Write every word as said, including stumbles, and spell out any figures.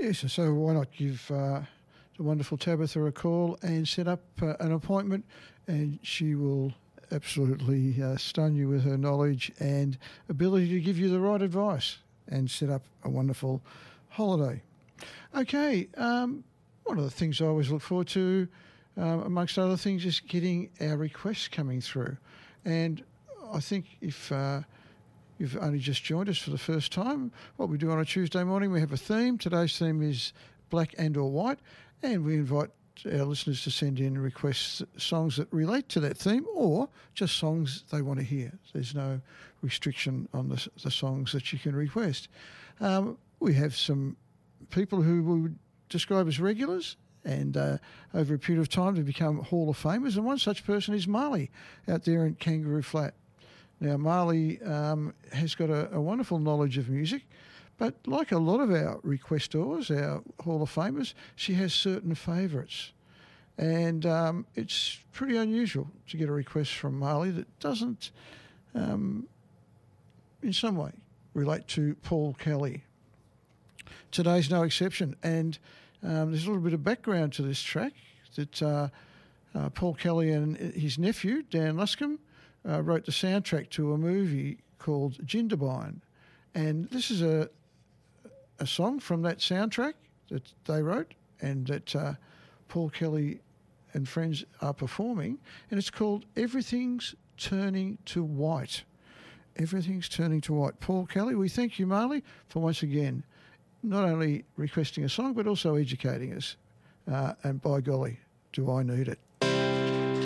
Yes, and so why not give uh, the wonderful Tabitha a call and set up uh, an appointment, and she will absolutely uh, stun you with her knowledge and ability to give you the right advice and set up a wonderful holiday. Okay, um, one of the things I always look forward to, um, amongst other things, is getting our requests coming through. And I think if uh, you've only just joined us for the first time, what we do on a Tuesday morning, we have a theme. Today's theme is black and or white, and we invite our listeners to send in requests, songs that relate to that theme, or just songs they want to hear. There's no restriction on the, the songs that you can request. Um, we have some people who we would describe as regulars, and uh, over a period of time to become Hall of Famers, and one such person is Marley out there in Kangaroo Flat. Now, Marley um, has got a, a wonderful knowledge of music, but like a lot of our requestors, our Hall of Famers, she has certain favourites. And um, it's pretty unusual to get a request from Marley that doesn't, um, in some way, relate to Paul Kelly. Today's no exception, and um, there's a little bit of background to this track that uh, uh, Paul Kelly and his nephew, Dan Luscombe, uh, wrote the soundtrack to a movie called Jindabyne. And this is a a song from that soundtrack that they wrote and that uh, Paul Kelly and friends are performing, and it's called Everything's Turning to White. Everything's Turning to White. Paul Kelly, we thank you, Marley, for once again not only requesting a song but also educating us. Uh, and by golly, do I need it.